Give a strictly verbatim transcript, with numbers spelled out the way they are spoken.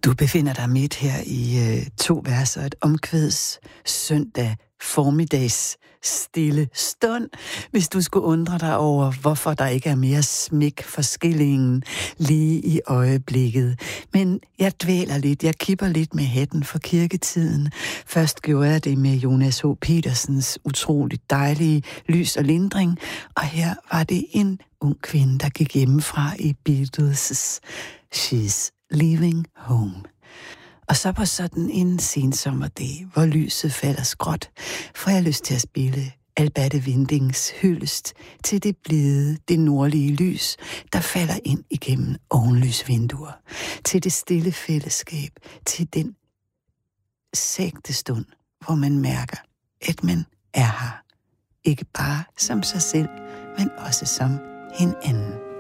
Du befinder dig midt her i øh, to vers og et omkvæds søndag formiddags stille stund, hvis du skulle undre dig over, hvorfor der ikke er mere smæk for skillingen lige i øjeblikket. Men jeg dvæler lidt, jeg kipper lidt med hætten for kirketiden. Først gjorde jeg det med Jonas H. Petersens utroligt dejlige Lys og Lindring, og her var det en ung kvinde, der gik hjemmefra i Beatles' She's Leaving Home. Og så på sådan en sensommerdag, hvor lyset falder skråt, får jeg lyst til at spille Alberte Windings hyldest til det blide, det nordlige lys, der falder ind igennem ovenlysvinduer, til det stille fællesskab, til den sægte stund, hvor man mærker, at man er her. Ikke bare som sig selv, men også som hinanden.